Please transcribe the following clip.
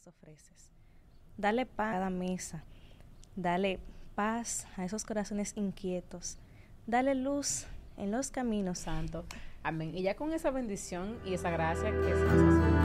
nos ofreces. Dale paz a cada mesa, dale paz a esos corazones inquietos, dale luz en los caminos. Santo. Amén. Y ya con esa bendición y esa gracia que se nos hace